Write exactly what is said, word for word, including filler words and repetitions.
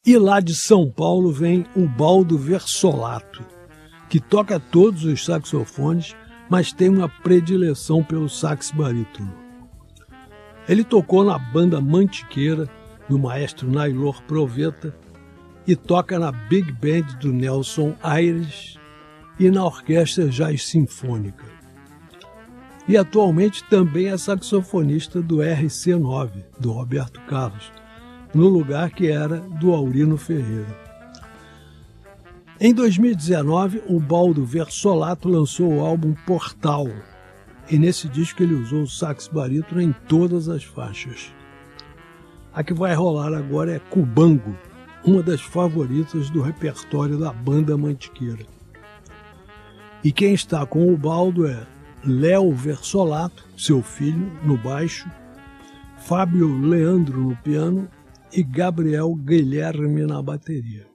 E lá de São Paulo vem o Baldo Versolato, que toca todos os saxofones, mas tem uma predileção pelo sax barítono. Ele tocou na banda Mantiqueira, do maestro Nailor Proveta, e toca na Big Band do Nelson Aires e na Orquestra Jazz Sinfônica. E atualmente também é saxofonista do R C nove, do Roberto Carlos, no lugar que era do Aurino Ferreira. Em dois mil e dezenove, o Baldo Versolato lançou o álbum Portal, e nesse disco ele usou o sax barítono em todas as faixas. A que vai rolar agora é Cubango, uma das favoritas do repertório da banda Mantiqueira. E quem está com o Baldo é Léo Versolato, seu filho, no baixo, Fábio Leandro no piano e Gabriel Guilherme na bateria.